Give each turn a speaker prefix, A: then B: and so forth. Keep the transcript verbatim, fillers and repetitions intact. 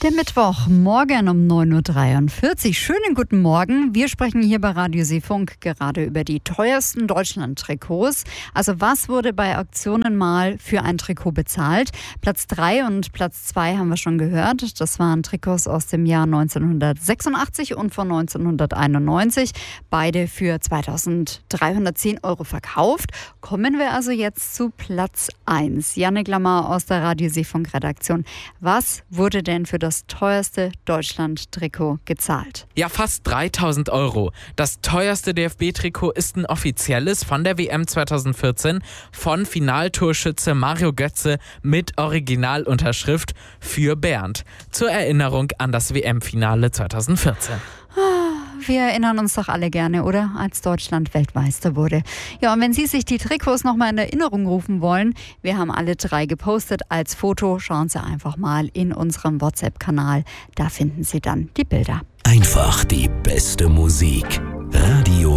A: Der Mittwoch, morgen um neun Uhr dreiundvierzig. Schönen guten Morgen. Wir sprechen hier bei Radio Seefunk gerade über die teuersten Deutschland-Trikots. Also was wurde bei Auktionen mal für ein Trikot bezahlt? Platz drei und Platz zwei haben wir schon gehört. Das waren Trikots aus dem Jahr neunzehnhundertsechsundachtzig und von neunzehnhunderteinundneunzig. Beide für zweitausenddreihundertzehn Euro verkauft. Kommen wir also jetzt zu Platz eins. Jannik Lamar aus der Radio Seefunk-Redaktion. Was wurde denn für das teuerste Deutschland-Trikot gezahlt?
B: Ja, fast dreitausend Euro. Das teuerste D F B-Trikot ist ein offizielles von der W M zweitausendvierzehn von Finaltorschütze Mario Götze mit Originalunterschrift für Bernd. Zur Erinnerung an das W M-Finale zweitausendvierzehn.
A: Wir erinnern uns doch alle gerne, oder? Als Deutschland Weltmeister wurde. Ja, und wenn Sie sich die Trikots nochmal in Erinnerung rufen wollen, wir haben alle drei gepostet als Foto. Schauen Sie einfach mal in unserem WhatsApp-Kanal. Da finden Sie dann die Bilder.
C: Einfach die beste Musik. Radio